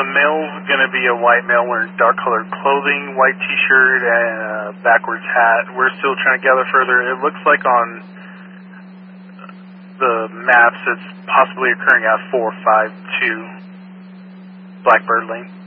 male's going to be a white male wearing dark colored clothing, white t-shirt, and a backwards hat. We're still trying to gather further. It looks like on the maps it's possibly occurring at 452 Blackbird Lane.